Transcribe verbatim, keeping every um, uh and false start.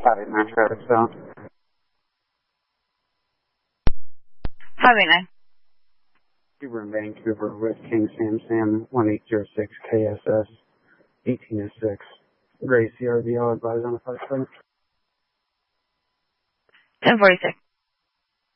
five eight nine traffic zone. five eight nine. Uber in Vancouver with King Sam Sam one eight zero six K S S eighteen oh six. Gray C R V, I'll advise on the flight. ten forty-six.